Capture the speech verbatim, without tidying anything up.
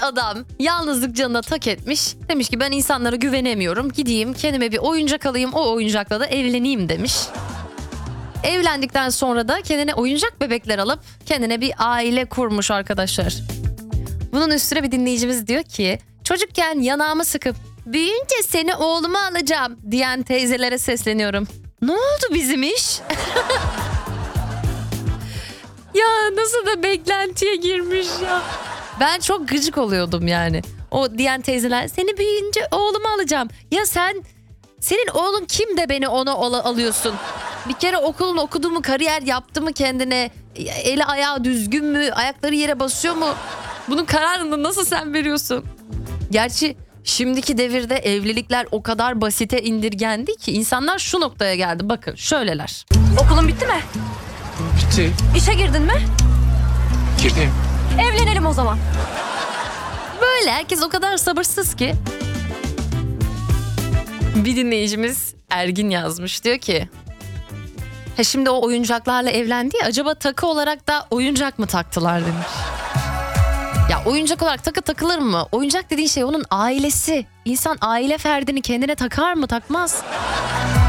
bir adam yalnızlık canına tak etmiş. Demiş ki ben insanlara güvenemiyorum. Gideyim kendime bir oyuncak alayım, o oyuncakla da evleneyim demiş. Evlendikten sonra da kendine oyuncak bebekler alıp kendine bir aile kurmuş arkadaşlar. Bunun üstüne bir dinleyicimiz diyor ki çocukken yanağımı sıkıp büyüyünce seni oğluma alacağım diyen teyzelere sesleniyorum. Ne oldu bizim iş? Ya nasıl da beklentiye girmiş ya. Ben çok gıcık oluyordum yani. O diyen teyzeler seni büyüyünce oğluma alacağım. Ya sen, senin oğlun kim de beni ona al- alıyorsun? Bir kere okulun okudu mu, kariyer yaptı mı kendine? Eli ayağı düzgün mü? Ayakları yere basıyor mu? Bunun kararını nasıl sen veriyorsun? Gerçi şimdiki devirde evlilikler o kadar basite indirgendi ki insanlar şu noktaya geldi. Bakın şöyleler. Okulun bitti mi? Bitti. İşe girdin mi? Girdim. Evlenelim o zaman. Böyle herkes o kadar sabırsız ki. Bir dinleyicimiz Ergin yazmış, diyor ki he şimdi o oyuncaklarla evlendi ya, acaba takı olarak da oyuncak mı taktılar demiş. Ya oyuncak olarak takı takılır mı? Oyuncak dediğin şey onun ailesi. İnsan aile ferdini kendine takar mı, takmaz.